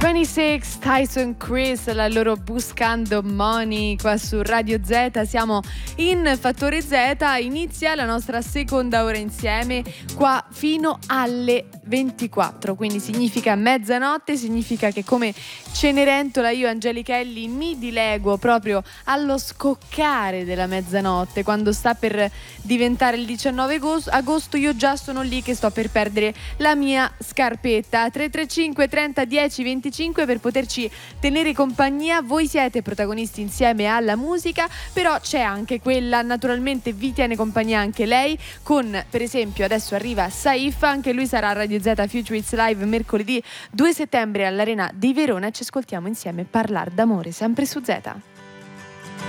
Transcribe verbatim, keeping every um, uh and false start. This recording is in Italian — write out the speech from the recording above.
ventisei, Tyson Chris, la loro Buscando Money qua su Radio Z. Siamo in Fattore Z, inizia la nostra seconda ora insieme qua fino alle ventiquattro, quindi significa mezzanotte, significa che come Cenerentola io, Angelichelli, mi dileguo proprio allo scoccare della mezzanotte, quando sta per diventare il diciannove agosto. Io già sono lì che sto per perdere la mia scarpetta. Tre tre cinque trenta dieci venticinque per poterci tenere compagnia. Voi siete protagonisti insieme alla musica, però c'è anche quella, naturalmente vi tiene compagnia anche lei, con per esempio adesso arriva Saif, anche lui sarà a Radio Z Future Hits Live mercoledì due settembre all'Arena di Verona. Ci ascoltiamo insieme parlare d'amore sempre su Z.